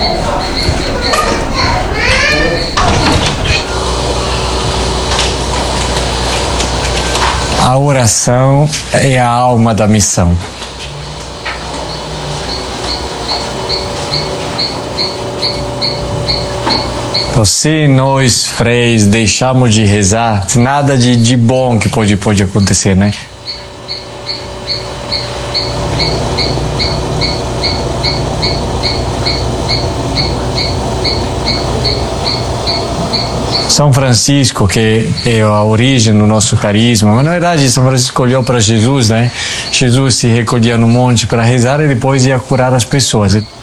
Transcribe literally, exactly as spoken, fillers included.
A oração é a alma da missão. Então, se nós, freis, deixarmos de rezar, nada de, de bom que pode, pode acontecer, né? São Francisco, que é a origem do nosso carisma, mas na verdade São Francisco olhou para Jesus, né? Jesus se recolhia no monte para rezar e depois ia curar as pessoas.